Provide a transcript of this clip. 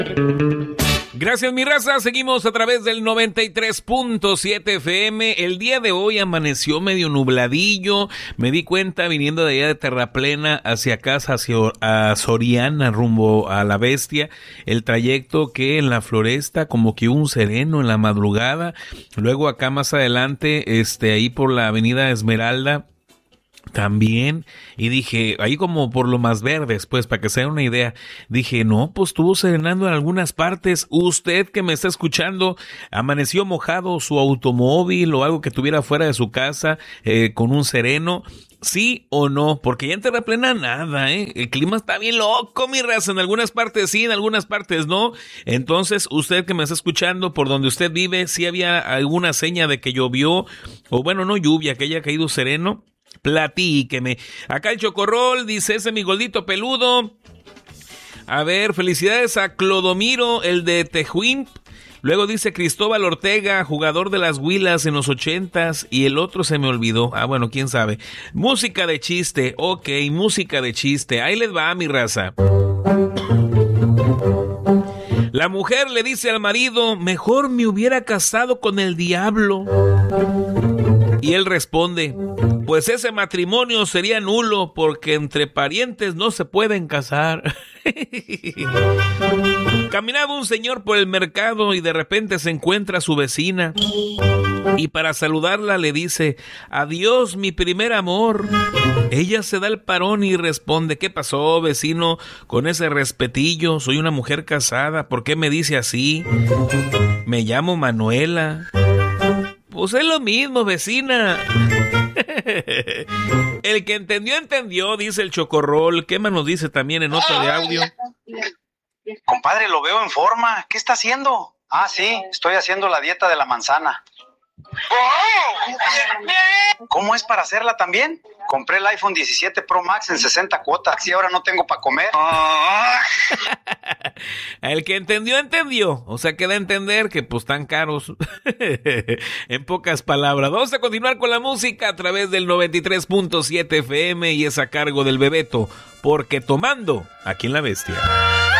Gracias, mi raza. Seguimos a través del 93.7 FM. El día de hoy amaneció medio nubladillo. Me di cuenta viniendo de allá de Terraplena hacia casa, a Soriana, rumbo a La Bestia. El trayecto que en la Floresta como que hubo un sereno en la madrugada. Luego acá más adelante, ahí por la avenida Esmeralda, también, y dije, ahí como por lo más verdes, pues, para que se den una idea, dije, no, pues estuvo serenando en algunas partes. Usted que me está escuchando, amaneció mojado su automóvil o algo que tuviera fuera de su casa, con un sereno, ¿sí o no? Porque ya en Terraplena nada, el clima está bien loco, mi raza, en algunas partes sí, en algunas partes no. Entonces, usted que me está escuchando, por donde usted vive, si había alguna seña de que llovió, o bueno, no lluvia, que haya caído sereno, platíqueme. Acá el Chocorrol dice, ese mi Goldito peludo. A ver, felicidades a Clodomiro, el de Tejuín. Luego dice Cristóbal Ortega, jugador de las Huilas en los 80s, y el otro se me olvidó. Ah, bueno, quién sabe. Música de chiste, ok, música de chiste. Ahí les va, mi raza. La mujer le dice al marido, mejor me hubiera casado con el diablo. Y él responde, pues ese matrimonio sería nulo porque entre parientes no se pueden casar. Caminaba un señor por el mercado y de repente se encuentra a su vecina y para saludarla le dice, adiós mi primer amor. Ella se da el parón y responde, ¿qué pasó, vecino? Con ese respetillo, soy una mujer casada, ¿por qué me dice así? Me llamo Manuela. Pues es lo mismo, vecina. El que entendió, entendió, dice el Chocorrol. ¿Qué más nos dice también en nota de audio? Compadre, lo veo en forma. ¿Qué está haciendo? Ah, sí, estoy haciendo la dieta de la manzana. ¿Cómo es para hacerla también? Compré el iPhone 17 Pro Max en 60 cuotas y ahora no tengo para comer. El que entendió, entendió. O sea, queda a entender que pues están caros. En pocas palabras. Vamos a continuar con la música a través del 93.7 FM y es a cargo del Bebeto. Porque tomando aquí en La Bestia.